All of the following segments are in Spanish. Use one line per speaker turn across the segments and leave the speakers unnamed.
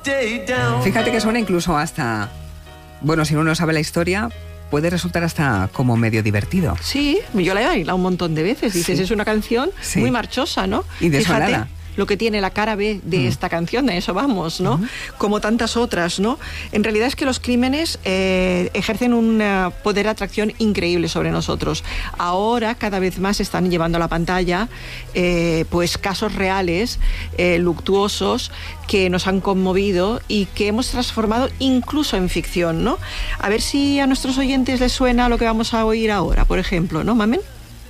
Fíjate que suena incluso hasta... Bueno, si uno no sabe la historia, puede resultar hasta como medio divertido.
Sí, yo la he bailado un montón de veces. Dices,
Sí.
es una canción
Sí.
muy marchosa, ¿no?
Y desolada.
Fíjate lo que tiene la cara B de esta canción, de eso vamos, ¿no? Como tantas otras, ¿no? En realidad es que los crímenes ejercen un poder de atracción increíble sobre nosotros. Ahora cada vez más están llevando a la pantalla pues casos reales, luctuosos, que nos han conmovido y que hemos transformado incluso en ficción, ¿no? A ver si a nuestros oyentes les suena lo que vamos a oír ahora, por ejemplo, ¿no, Mamen?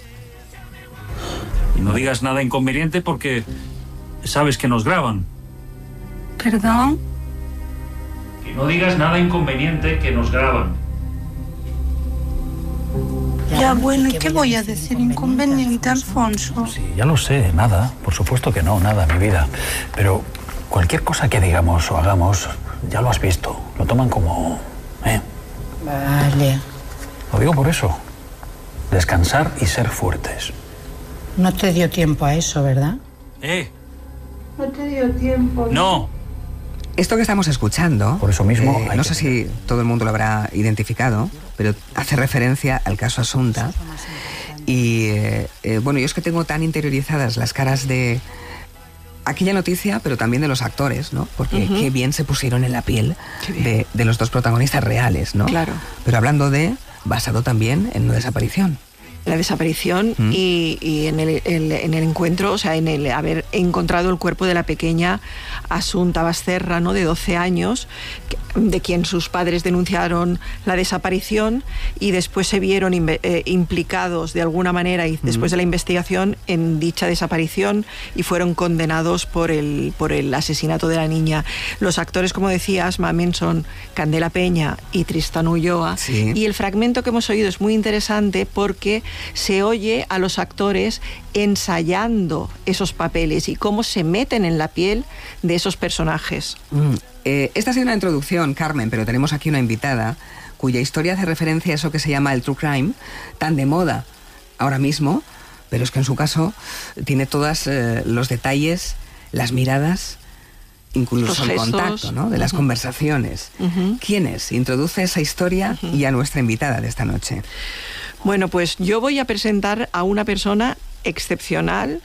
No digas nada inconveniente porque sabes que nos graban.
¿Perdón?
Que no digas nada inconveniente que nos graban.
Ya, bueno, ¿y qué voy a decir inconveniente, Alfonso?
Sí, ya lo sé, nada. Por supuesto que no, nada, mi vida. Pero cualquier cosa que digamos o hagamos, ya lo has visto. Lo toman como...
Vale.
Lo digo por eso. Descansar y ser fuertes.
No te dio tiempo a eso, ¿verdad?
No te dio tiempo.
No.
Esto que estamos escuchando,
Por eso mismo hay
no
que
sé si todo el mundo lo habrá identificado, pero hace referencia al caso Asunta. Y bueno, yo es que tengo tan interiorizadas las caras de aquella noticia, pero también de los actores, ¿no? Porque qué bien se pusieron en la piel de los dos protagonistas reales, ¿no?
Claro.
Pero hablando de, basado también en una desaparición.
La desaparición y en el encuentro, o sea, en el haber encontrado el cuerpo de la pequeña Asunta Basterra, ¿no?, de 12 años, de quien sus padres denunciaron la desaparición y después se vieron implicados de alguna manera y después de la investigación en dicha desaparición y fueron condenados por el asesinato de la niña. Los actores, como decías, Mamen, son Candela Peña y Tristán Ulloa.
Sí.
Y el fragmento que hemos oído es muy interesante porque se oye a los actores ensayando esos papeles y cómo se meten en la piel de esos personajes.
Esta ha sido una introducción, Carmen, pero tenemos aquí una invitada cuya historia hace referencia a eso que se llama el true crime, tan de moda ahora mismo, pero es que en su caso tiene todos los detalles, las miradas, incluso
Los
el
gestos,
contacto, ¿no?, de las conversaciones. ¿Quién es? Introduce esa historia y a nuestra invitada de esta noche.
Bueno, pues yo voy a presentar a una persona excepcional,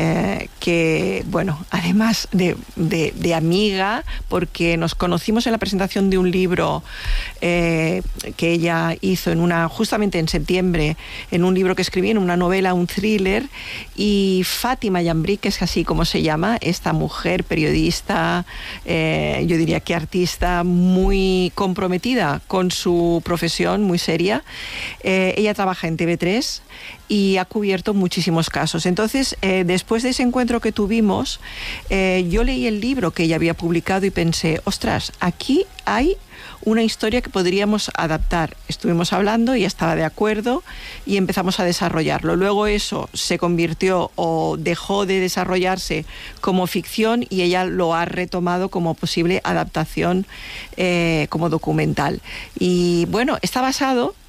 que, bueno, además de amiga, porque nos conocimos en la presentación de un libro que ella hizo justamente en septiembre, en un libro que escribí, en una novela, un thriller, y Fátima Yambrí, que es así como se llama, esta mujer periodista, yo diría que artista, muy comprometida con su profesión, muy seria. Ella trabaja en TV3 y ha cubierto muchísimos casos. Entonces, después de ese encuentro que tuvimos, yo leí el libro que ella había publicado y pensé, ostras, aquí hay una historia que podríamos adaptar. Estuvimos hablando y estaba de acuerdo y empezamos a desarrollarlo. Luego eso se convirtió o dejó de desarrollarse como ficción y ella lo ha retomado como posible adaptación como documental. Y bueno, está basado